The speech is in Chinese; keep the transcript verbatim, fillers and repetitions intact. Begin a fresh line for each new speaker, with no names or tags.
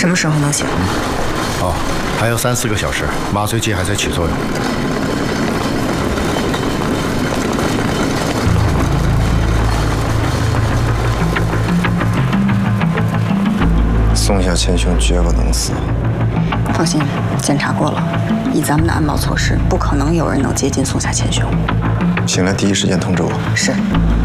什么时候能醒？
哦，还有三四个小时，麻醉剂还在起作用。
松下千雄绝不能死。
放心，检查过了，以咱们的安保措施，不可能有人能接近松下千雄。
醒来第一时间通知我。
是。